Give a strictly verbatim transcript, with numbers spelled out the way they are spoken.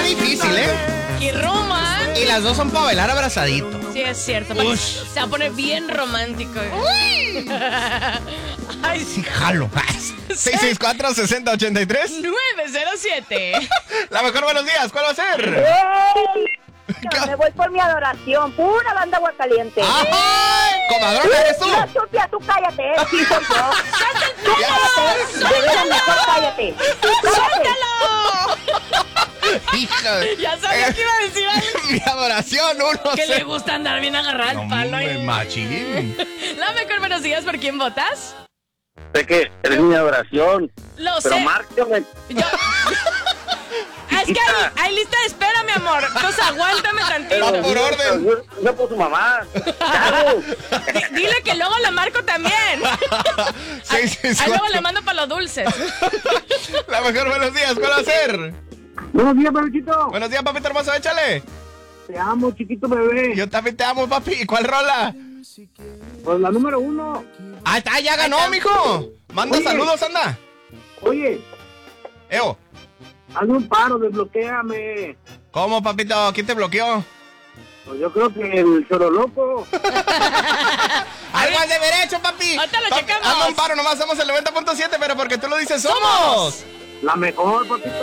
difícil, ¿eh? Y Roman. Y las dos son para bailar abrazadito. Sí, es cierto. Se va a poner bien romántico. Uy. Ay, sí, jalo. seis seis cuatro, seis cero ocho tres. nueve cero siete. La mejor buenos días, ¿cuál va a ser? ¡Ey! Me voy por mi adoración, pura banda Aguascaliente. ¡Ay! ¿Comadrona eres tú? No, Chupia, tú cállate, eh. Sí, soy yo. Tú cállate, de veras, mejor cállate. ¡Suéltalo! Hija. Ya sabía que iba a decir algo. Mi adoración, uno. Que le gusta andar bien agarrado al palo. Hombre, machín. La mejor buenos días, ¿por quién votas? Sé que eres mi adoración. Lo Pero sé. márcame. Yo... Es que hay, hay lista de espera, mi amor. Entonces aguántame tantito. Va por orden. Yo, yo por su mamá. Claro. D- Dile que luego la marco también. seis seis Ahí luego cuatro. le mando para los dulces. La mejor buenos días, ¿cuál va a ser? Buenos días, Peluchito. Buenos días, papito hermoso, échale. Te amo, chiquito bebé. Yo también te amo, papi. ¿Y cuál rola? Pues la número uno. Ah, está, ya ganó, mijo. Manda Oye. saludos, anda. Oye, Eo. hazme un paro, desbloquéame. ¿Cómo, papito? ¿Quién te bloqueó? Pues yo creo que el choro loco. Algo al de derecho, papi. Ahorita lo Papi, checamos. hazme un paro, nomás somos el noventa punto siete, pero porque tú lo dices, somos. ¡Somos! La mejor, papito.